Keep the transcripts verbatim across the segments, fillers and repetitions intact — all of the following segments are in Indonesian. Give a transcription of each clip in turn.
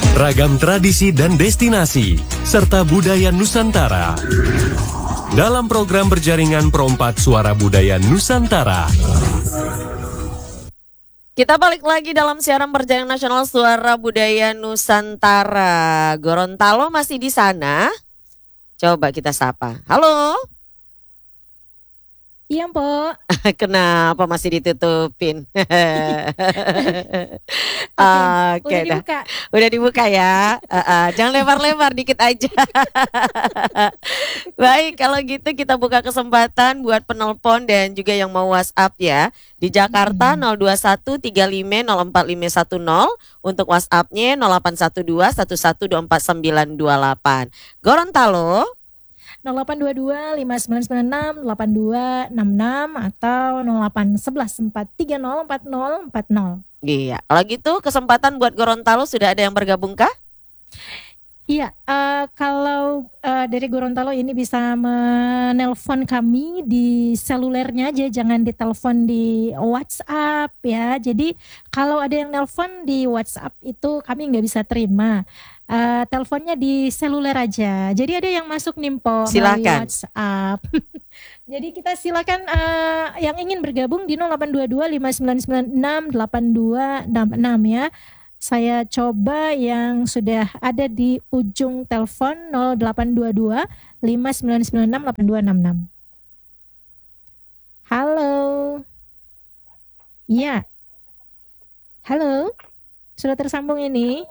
Ragam tradisi dan destinasi, serta budaya Nusantara. Dalam program berjaringan Perompak Suara Budaya Nusantara. Kita balik lagi dalam siaran berjaringan nasional Suara Budaya Nusantara. Gorontalo masih di sana? Coba kita sapa. Halo? Iya, Mpok. Kenapa masih ditutupin? Oke, Oke, udah dah. dibuka. Udah dibuka ya. Uh, uh, jangan lebar-lebar, dikit aja. Baik, kalau gitu kita buka kesempatan buat penelpon dan juga yang mau WhatsApp ya. Di Jakarta nol dua satu tiga lima nol empat lima satu nol, untuk WhatsApp-nya nol delapan satu dua satu satu dua empat sembilan dua delapan. Gorontalo nol delapan dua dua lima sembilan sembilan enam delapan dua enam enam atau nol delapan satu satu empat tiga nol empat nol empat nol. Iya, kalau gitu kesempatan buat Gorontalo sudah ada yang bergabung kah? Iya, uh, kalau uh, dari Gorontalo ini bisa menelpon kami di selulernya aja, jangan ditelepon di WhatsApp ya. Jadi kalau ada yang nelpon di WhatsApp itu kami nggak bisa terima. Uh, teleponnya di seluler aja. Jadi ada yang masuk Nimpo melalui Silakan. WhatsApp. Jadi kita silakan uh, yang ingin bergabung di nol delapan dua dua lima sembilan sembilan enam delapan dua enam enam ya. Saya coba yang sudah ada di ujung telepon nol delapan dua dua lima sembilan sembilan enam delapan dua enam enam. Halo. Iya. Halo. Sudah tersambung ini.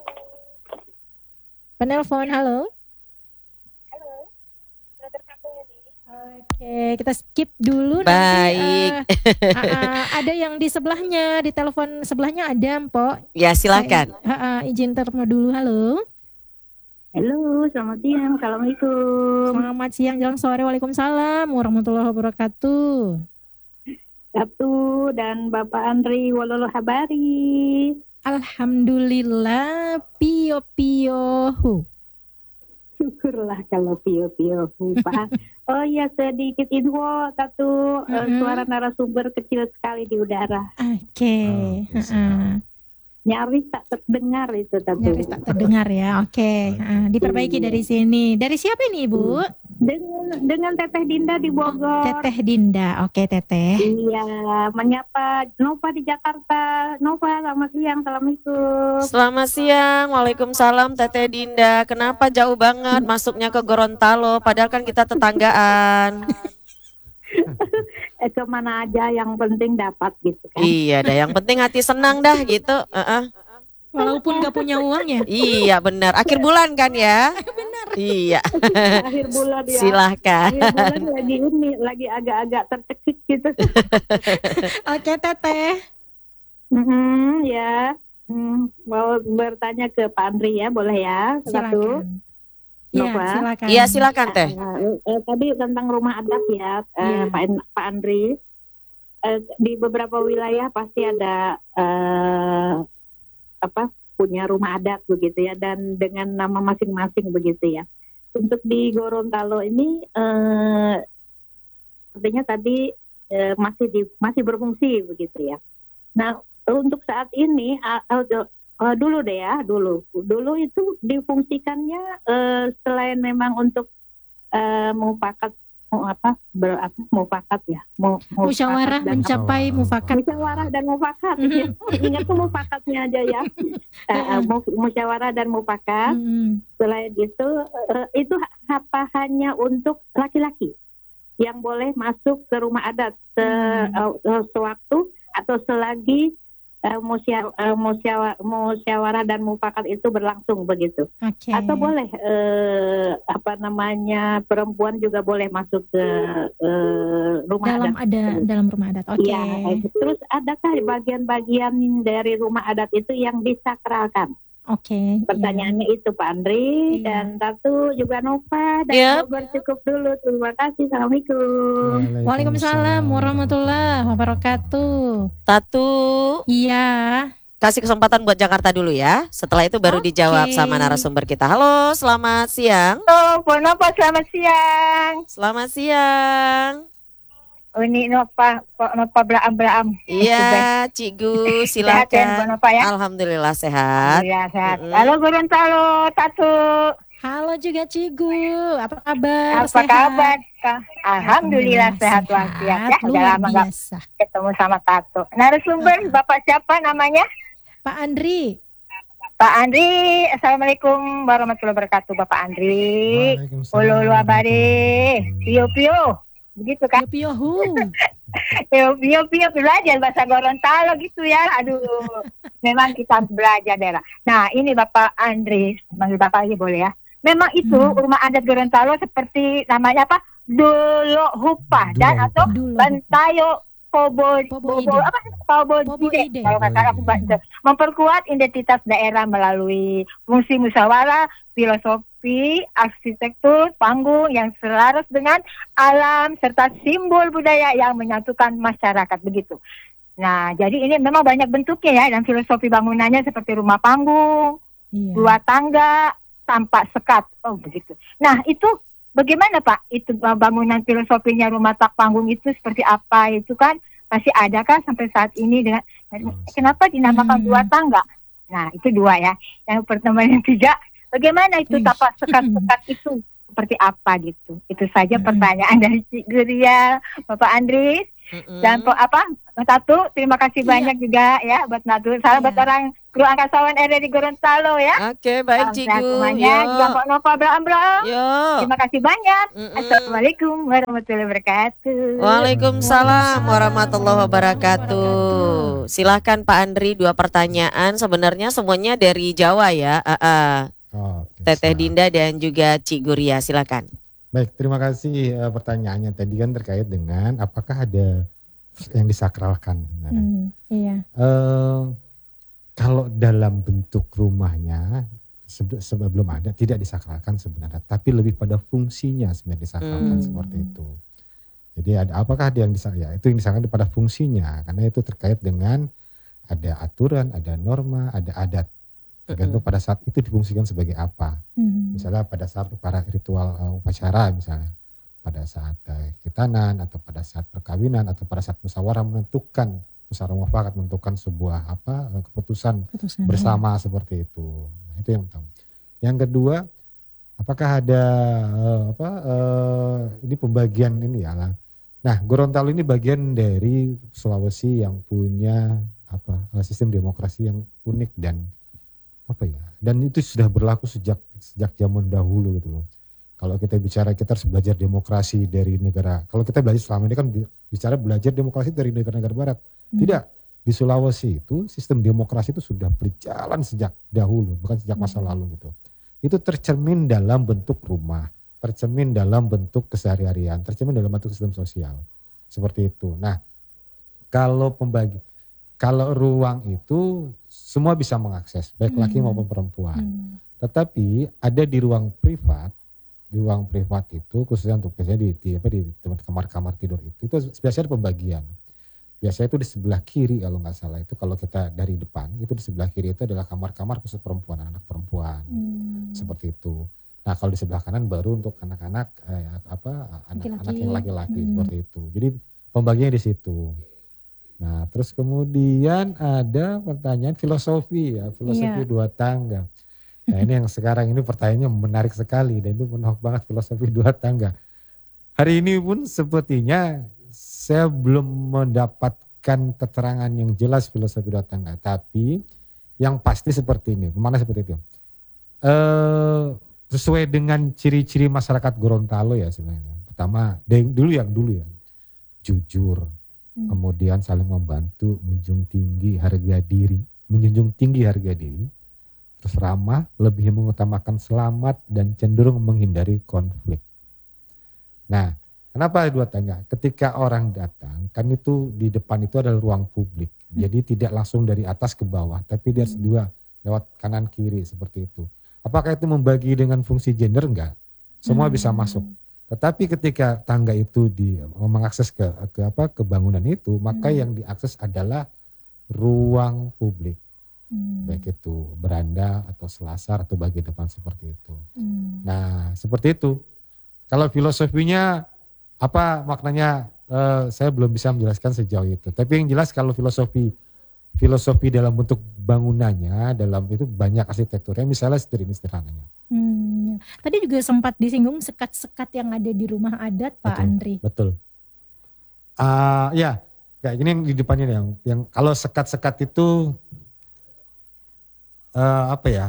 Penelpon, halo. Halo. Sudah tersambung ini. Oke, kita skip dulu. Baik. Nanti uh, uh, uh, ada yang di sebelahnya, di telepon sebelahnya ada, Mpok. Ya, silakan. Saya, uh, uh, izin terima dulu, halo. Halo, selamat siang, assalamualaikum. Selamat siang, jalan sore, waalaikumsalam, warahmatullahi wabarakatuh. Satu dan Bapak Andri Walolo Habari. Alhamdulillah, pio pio hu. Syukurlah kalau pio-pio Pak. Oh iya, sedikit info satu. Mm-hmm. uh, suara narasumber kecil sekali di udara. Oke. Okay. Oh, uh-uh. Nyaris tak terdengar itu satu. Nyaris tak terdengar ya. Oke. Okay. Uh, diperbaiki dari sini. Dari siapa ini, Ibu? Dengan dengan Teteh Dinda di Bogor. Teteh Dinda. Oke, okay, Teteh. Iya, menyapa Nova di Jakarta. Nova, selamat siang, assalamualaikum. Selamat siang, waalaikumsalam Teteh Dinda. Kenapa jauh banget masuknya ke Gorontalo? Padahal kan kita tetanggaan. eh, kemana aja yang penting dapat gitu kan. Iya, dah. Yang penting hati senang dah gitu. Uh-uh. Walaupun gak punya uangnya. Iya benar. Akhir bulan kan ya? Benar. Iya. Akhir bulan ya. Silahkan. Akhir bulan lagi ini, lagi agak-agak tercekik gitu. Oke, Teteh. Hmm, ya. Hmm, mau bertanya ke Pak Andri ya, boleh ya? Satu. Silakan. Iya, Nova. silakan. Iya silakan Teh. Uh, eh, tadi tentang rumah adat ya, eh, Iya. Pak, Pak Andri. Eh, di beberapa wilayah pasti ada eh, apa punya rumah adat begitu ya, dan dengan nama masing-masing begitu ya. Untuk di Gorontalo ini eh, artinya tadi eh, masih di, masih berfungsi begitu ya. Nah untuk saat ini uh, uh, uh, dulu deh ya dulu dulu itu difungsikannya uh, selain memang untuk uh, mufakat mau apa ber apa mufakat ya mau Musyawarah mencapai mufakat. musyawarah dan mufakat ya. Ingat tuh mufakatnya aja ya. uh, uh, musyawarah dan mufakat. Hmm. Selain itu uh, itu apa hanya untuk laki-laki yang boleh masuk ke rumah adat se, uh, uh, sewaktu atau selagi Uh, musyaw- uh, musyaw- musyawarah dan mufakat itu berlangsung begitu. Okay. Atau boleh uh, apa namanya perempuan juga boleh masuk ke uh, rumah dalam adat. ada dalam rumah adat. Oke. Okay. Ya, terus adakah bagian-bagian dari rumah adat itu yang disakralkan? Oke. Okay, pertanyaannya iya. itu Pak Andri, iya. dan satu juga Nova dan Iya. Bogor cukup dulu. Terima kasih. Assalamualaikum. Waalaikumsalam warahmatullahi wabarakatuh. Tatu. Iya. Kasih kesempatan buat Jakarta dulu ya. Setelah itu baru Oke. dijawab sama narasumber kita. Halo, selamat siang. Halo, Nova, selamat siang. Selamat siang. Uni Nova, Nova Braam Braam. Iya, Cigu, Sehat ya, Bu silakan. Nova ya. Alhamdulillah sehat. Alhamdulillah sehat. Mm-mm. Halo Gorontalo, Tatu. Halo juga Cigu, apa kabar? Apa Sehat? kabar? Kak? Alhamdulillah sehat walafiat ya. Udah luar lama nggak biasa. ketemu sama Tatu. Narasumber Bapak siapa namanya? Pak Andri. Pak Andri. Assalamualaikum warahmatullahi wabarakatuh Bapak Andri. Waalaikumsalam Ulu abadi. warahmatullahi Pio pio. Begitu kan? Pio hu. Pio pio pio belajar bahasa Gorontalo gitu ya. Aduh. Memang kita harus belajar daerah. Nah, ini Bapak Andri, manggil Bapak aja boleh ya. Memang itu Hmm. rumah adat Gorontalo seperti namanya apa? Dolo Hupa dan Dolo atau Hupa. Dolo Bantayo Pobo Pobo Pobo Ide. apa? Pobo Pobo Ide. Ide. Kalau kata aku baca. Memperkuat identitas daerah melalui fungsi musyawarah, filosofi, arsitektur, panggung yang selaras dengan alam serta simbol budaya yang menyatukan masyarakat begitu. Nah, jadi ini memang banyak bentuknya ya dan filosofi bangunannya seperti rumah panggung, Iya. dua tangga, tampak sekat. Oh, begitu. Nah, itu bagaimana Pak? Itu bangunan filosofinya rumah tak panggung itu seperti apa? Itu kan masih ada kan sampai saat ini dengan kenapa dinamakan Hmm. dua tangga? Nah, itu dua ya. Yang pertama yang tiga, bagaimana itu Wih. tapak sekat-sekat itu? Seperti apa gitu? Itu saja Hmm. pertanyaan dari Cik Guria, Bapak Andri. Mm-mm. Dan po- apa Tatu, terima kasih Iya. banyak juga ya buat Natu. Salam Iya. buat orang kru angkasawan R R di Gorontalo ya. Oke, baik Salam sehat Cigu. semuanya. Juga Yo. Pak Nova Abraham Abraham. Yo. Terima kasih banyak. Mm-mm. Assalamualaikum warahmatullahi wabarakatuh. Waalaikumsalam warahmatullahi wabarakatuh. Silakan Pak Andri, dua pertanyaan. Sebenarnya semuanya dari Jawa ya. Ah, ah. Oke, Teteh siap. Dinda dan juga Cik Guria, silakan. Baik, terima kasih eh, pertanyaannya tadi kan terkait dengan apakah ada yang disakralkan. sebenarnya. Hmm, iya. Eh, kalau dalam bentuk rumahnya sebe- sebelum ada tidak disakralkan sebenarnya, tapi lebih pada fungsinya sebenarnya disakralkan Hmm. seperti itu. Jadi ada apakah ada yang disakralkan? Ya, itu yang disakralkan pada fungsinya karena itu terkait dengan ada aturan, ada norma, ada adat. Tergantung pada saat itu difungsikan sebagai apa. Hmm. Misalnya pada saat para ritual uh, upacara misalnya, pada saat uh, khitanan atau pada saat perkawinan atau pada saat musyawarah menentukan musyawarah mufakat menentukan sebuah apa uh, keputusan Putusan, bersama seperti itu. Nah, itu yang pertama. Yang kedua, apakah ada uh, apa uh, ini pembagian ini ya. Nah, Gorontalo ini bagian dari Sulawesi yang punya apa uh, sistem demokrasi yang unik dan apa ya, dan itu sudah berlaku sejak sejak zaman dahulu gitu loh. Kalau kita bicara kita harus belajar demokrasi dari negara, kalau kita belajar selama ini kan bicara belajar demokrasi dari negara-negara barat. Hmm. Tidak, di Sulawesi itu sistem demokrasi itu sudah berjalan sejak dahulu, bukan sejak masa Hmm. lalu gitu. Itu tercermin dalam bentuk rumah, tercermin dalam bentuk keseharian, tercermin dalam bentuk sistem sosial. Seperti itu. Nah, kalau pembagi kalau ruang itu semua bisa mengakses, baik laki Hmm. maupun perempuan. Hmm. Tetapi ada di ruang privat, di ruang privat itu khususnya untuk biasanya di, di apa di tempat kamar-kamar tidur itu, itu biasanya ada pembagian. Biasanya itu di sebelah kiri kalau nggak salah itu kalau kita dari depan itu di sebelah kiri itu adalah kamar-kamar khusus perempuan, anak perempuan Hmm. seperti itu. Nah kalau di sebelah kanan baru untuk anak-anak eh, apa anak-anak Laki-laki. yang laki-laki Hmm. seperti itu. Jadi pembagiannya di situ. Nah, terus kemudian ada pertanyaan filosofi ya, filosofi Iya. dua tangga. Nah, ini yang sekarang ini pertanyaannya menarik sekali dan itu menarik banget filosofi dua tangga. Hari ini pun sepertinya saya belum mendapatkan keterangan yang jelas filosofi dua tangga, tapi yang pasti seperti ini. Mana seperti itu? Eh, sesuai dengan ciri-ciri masyarakat Gorontalo ya sebenarnya. Pertama, yang dulu yang dulu ya, jujur. Hmm. Kemudian saling membantu, menjunjung tinggi harga diri, menjunjung tinggi harga diri, terus ramah, lebih mengutamakan selamat dan cenderung menghindari konflik. Nah, kenapa dua tangga? Ketika orang datang, kan itu di depan itu adalah ruang publik, jadi tidak langsung dari atas ke bawah, tapi dia harus dua lewat kanan kiri seperti itu. Apakah itu membagi dengan fungsi gender? Enggak, semua Hmm. bisa masuk. Tetapi ketika tangga itu di mengakses ke ke apa ke bangunan itu, maka Hmm. yang diakses adalah ruang publik, Hmm. baik itu beranda atau selasar atau bagian depan seperti itu. Hmm. Nah, seperti itu. Kalau filosofinya apa maknanya uh, saya belum bisa menjelaskan sejauh itu. Tapi yang jelas kalau filosofi filosofi dalam bentuk bangunannya, dalam itu banyak arsitekturnya, misalnya seperti ini sederhananya. Hmm, ya. Tadi juga sempat disinggung sekat-sekat yang ada di rumah adat, Pak Betul, Andri. Betul. Uh, ya, ya, ini yang di depannya nih, yang, yang kalau sekat-sekat itu uh, apa ya?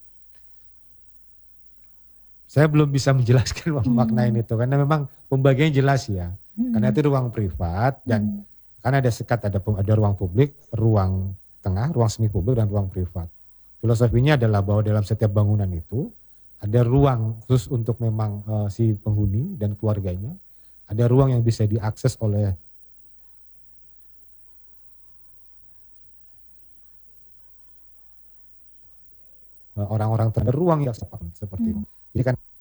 Saya belum bisa menjelaskan memaknain Hmm. itu karena memang pembagiannya jelas ya. Hmm. Karena itu ruang privat dan Hmm. karena ada sekat, ada ada ruang publik, ruang tengah, ruang semi publik dan ruang privat. Filosofinya adalah bahwa dalam setiap bangunan itu ada ruang khusus untuk memang uh, si penghuni dan keluarganya. Ada ruang yang bisa diakses oleh uh, orang-orang terdepan, ruang yang seperti itu. Jadi kan